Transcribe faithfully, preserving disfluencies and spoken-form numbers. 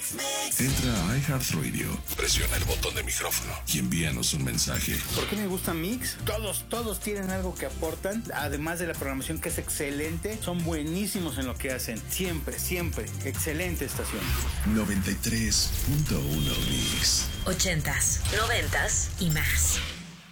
Entra a iHeartRadio, presiona el botón de micrófono y envíanos un mensaje. ¿Por qué me gusta Mix? Todos, todos tienen algo que aportan, además de la programación que es excelente, son buenísimos en lo que hacen. Siempre, siempre. Excelente estación. noventa y tres punto uno Mix. Ochentas, noventas y más.